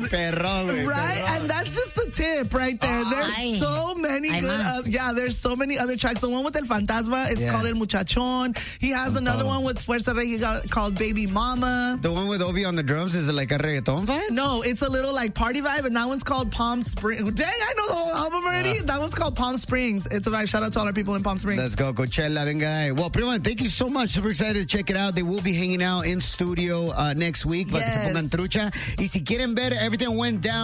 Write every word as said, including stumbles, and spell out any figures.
Perrón, güey. Right? Perrón. And that's just the tip right there. There's Ay. so many Hay good, más. uh, yeah, there's so many other tracks. The one with El Fantasma is Yeah. called El Muchachón. He has another todo. one with Fuerza Reggae called Baby Mama. The one with Obi on the drums, is it like a reggaeton vibe? No, it's a little like party vibe, and that one's called Palm Springs. Dang, I know the whole album already. Yeah. That one's called Palm Springs. It's a vibe. Shout out to all our people in Palm Springs. Let's go, Coachella. Venga. Well, Prima, thank you so much. Super excited to check it out. They will be hanging out in studio uh, next week. Para que se Yes. pongan trucha. Y si quieren ver, everything went down.